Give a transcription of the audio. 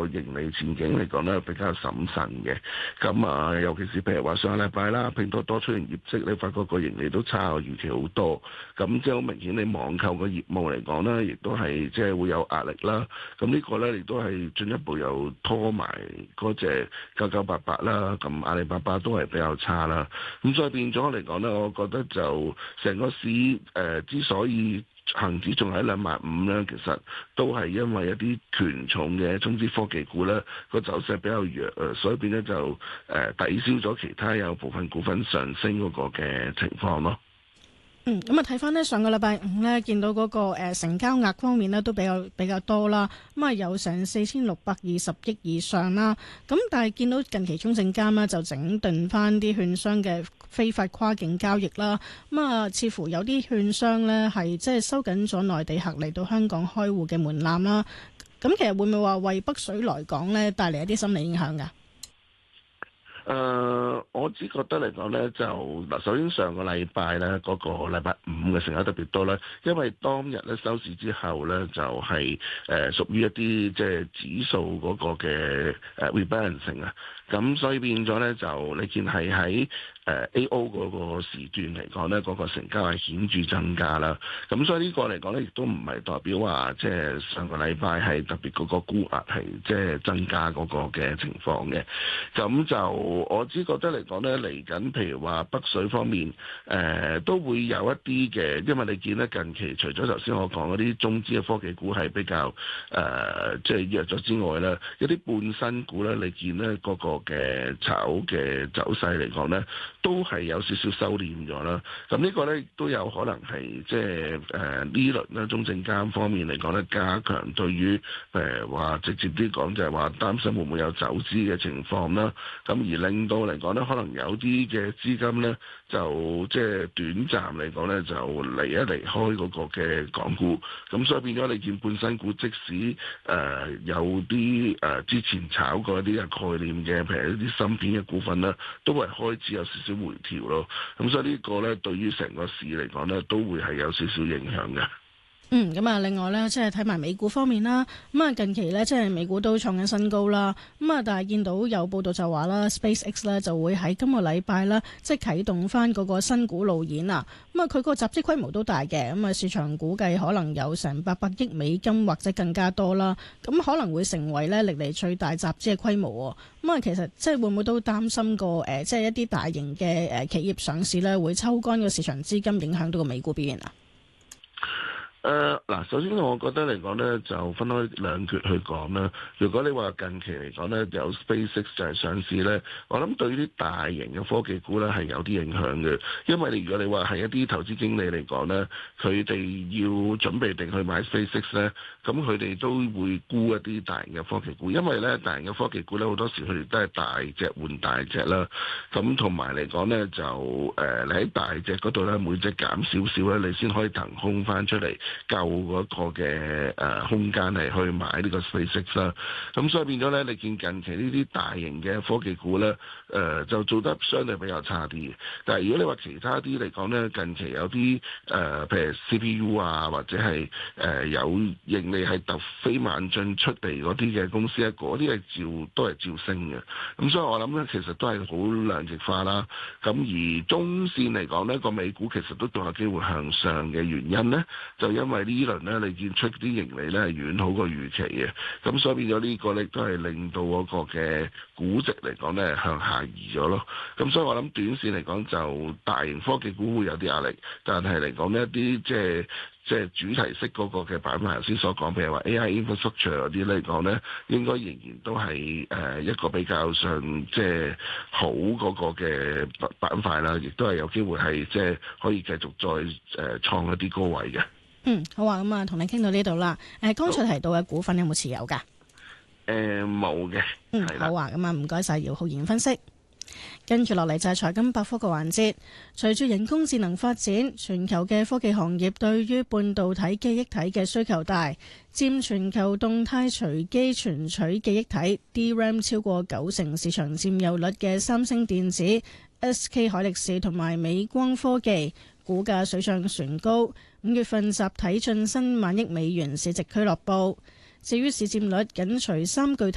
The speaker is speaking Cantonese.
盈利前景嚟講咧比較審慎嘅。咁啊，尤其是譬如話上個禮拜啦，拼多多出現業績，你發覺個盈利都差過預期好多。咁即係好明顯，你網購嘅業務嚟講咧，亦都係即係會有壓力啦。咁呢個咧亦都係進一步又拖埋嗰隻9988啦。咁阿里巴巴都係比較差啦。咁所以變咗嚟講咧，我覺得就成個市之所以恒指仲喺25000咧，其實都係因為一啲權重嘅中資科技股咧個走勢比較弱，所以變咗就抵消咗其他有部分股份上升嗰個嘅情況咯。 咁啊睇翻呢上個禮拜五呢，見到嗰個成交額方面呢都比較多啦，咁啊有成4620億以上啦。咁但係見到近期中證監呢就整頓翻啲券商嘅非法跨境交易啦，咁啊似乎有啲券商呢係即係收緊咗內地客嚟到香港開戶嘅門檻啦。咁其實會唔會話為北水來港呢帶嚟一啲心理影響㗎？ 我只覺得嚟講咧，就嗱，首先上個禮拜咧，嗰個禮拜五嘅成交特別多咧，因為當日咧收市之後咧，就係屬於一啲即係指數嗰個嘅rebalancing啊，咁所以變咗咧就你見係喺A.O. 嗰個時段嚟講咧，嗰個成交係顯著增加啦。咁所以呢個嚟講咧，亦都唔係代表話即係上個禮拜係特別嗰個沽壓係即係增加嗰個嘅情況嘅。咁就我只覺得嚟講咧，嚟緊譬如話北水方面，都會有一啲嘅，因為你見咧近期除咗頭先我講嗰啲中資嘅科技股係比較即係弱咗之外咧，一啲半新股咧，你見咧嗰個嘅炒嘅走勢嚟講咧，都係有少少收斂咗啦。咁呢個咧都有可能係即係呢輪咧中證監方面嚟講咧，加強對於話直接啲講就係話擔心會唔會有走資嘅情況啦。咁而令到嚟講咧，可能有啲嘅資金咧就即係短暫嚟講咧就離開嗰個嘅港股。咁所以變咗你見半新股，即使有啲之前炒過一啲嘅概念嘅，譬如一啲芯片嘅股份啦，都係開始有少少回調咯。咁所以呢個咧對於成個市嚟講咧，都會係有少少影響嘅。 咁啊，另外咧，即係睇埋美股方面啦。咁啊，近期咧，即係美股都創緊新高啦。咁啊，但係見到有報道就話啦，SpaceX 咧就會喺今個禮拜啦，即係啟動翻嗰個新股路演啊。咁啊，佢個集資規模都大嘅。咁啊，市場估計可能有成800億美金或者更加多啦。咁可能會成為咧歷嚟最大集資嘅規模。咁啊，其實即係會唔會都擔心個即係一啲大型嘅企業上市咧，會抽乾個市場資金，影響到個美股表現啊？ 嗱，首先我覺得嚟講咧，就分開兩橛去講啦。如果你話近期嚟講咧，有 SpaceX 就係上市咧，我諗對於啲大型嘅科技股咧係有啲影響嘅。因為如果你話係一啲投資經理嚟講咧，佢哋要準備定去買 SpaceX 咧，咁佢哋都會沽一啲大型嘅科技股，因為咧大型嘅科技股咧好多時佢哋都係大隻換大隻啦。咁同埋嚟講咧就你喺大隻嗰度咧，每隻減少少咧，你先可以騰空翻出嚟。夠嗰個嘅空間係去買呢個 SpaceX 啦，咁所以變咗咧，你見近期呢啲大型嘅科技股咧，就做得相對比較差啲嘅。但係如果你話其他啲嚟講咧，近期有啲譬如 CPU 啊，或者係有盈利係突飛猛進出嚟嗰啲嘅公司咧，嗰啲係都係照升嘅。咁所以我諗咧，其實都係好兩極化啦。咁而中線嚟講呢個美股其實都仲有機會向上嘅原因咧，就因為呢輪咧，你見出啲盈利咧係遠好過預期嘅，咁所以變咗呢個咧都係令到嗰個嘅估值嚟講咧向下移咗咯。咁所以我諗短線嚟講就大型科技股會有啲壓力，但係嚟講呢一啲即係主題式嗰個嘅板塊，頭先所講，譬如話 AI infrastructure 嗰啲嚟講咧，應該仍然都係一個比較上即係好嗰個嘅板塊啦，亦都係有機會係即係可以繼續再創一啲高位嘅。 好啊，咁啊，同你傾到呢度啦。剛才提到嘅股份有冇持有㗎？ 冇嘅。 好啊，咁啊，唔該晒姚浩然分析。跟住落嚟就係財金百科嘅環節。隨住人工智能發展，全球嘅科技行業對於半導體記憶體嘅需求大，佔全球動態隨機存取記憶體 DRAM 超過90%市場佔有率嘅三星電子、SK 海力士同埋美光科技，股價水漲船高。5月份集體晉身1萬億美元市值俱樂部。至於市佔率緊隨三巨頭